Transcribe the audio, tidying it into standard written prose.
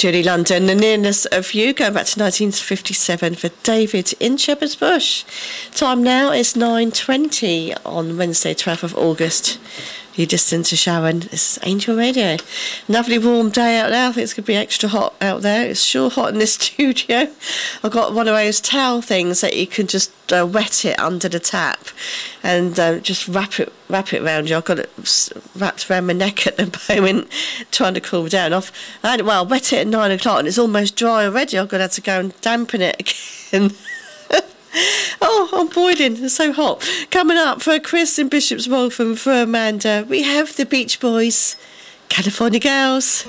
Julie London. The nearness of you, going back to 1957 for David in Shepherd's Bush. Time now is 9:20 on Wednesday, 12th of August. You listen to Sharon. This is Angel Radio. Lovely warm day out there. I think it's going to be extra hot out there. It's sure hot in this studio. I've got one of those towel things that you can just wet it under the tap and just wrap it around you. I've got it wrapped around my neck at the moment, trying to cool down. Wet it at 9 o'clock and it's almost dry already. I'm going to have to go and dampen it again. Oh, I'm boiling. It's so hot. Coming up for Chris in Bishop's Waltham, for Amanda, we have the Beach Boys, California Girls.